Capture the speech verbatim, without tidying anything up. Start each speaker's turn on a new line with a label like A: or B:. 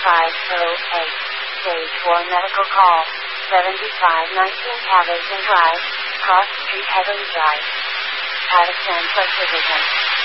A: five oh eight. Stage four medical call. seventy-five nineteen Cavazin Drive. Cross Street Heatherly Drive. Out of ten plus division.